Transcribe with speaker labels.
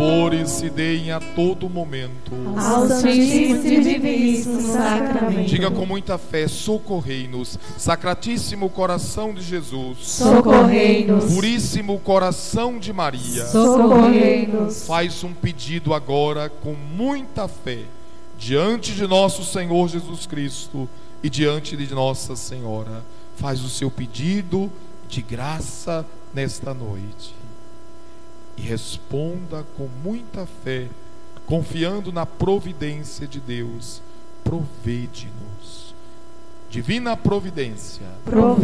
Speaker 1: louvores se deem a todo momento
Speaker 2: ao Santíssimo e Diviníssimo Sacramento.
Speaker 1: Diga com muita fé: socorrei-nos, Sacratíssimo Coração de Jesus,
Speaker 2: Socorrei-nos,
Speaker 1: Puríssimo Coração de Maria.
Speaker 2: socorrei-nos.
Speaker 1: Faz um pedido agora com muita fé diante de nosso Senhor Jesus Cristo e diante de Nossa Senhora. Faz o seu pedido de graça nesta noite e responda com muita fé, confiando na providência de Deus. Provede-nos, divina providência,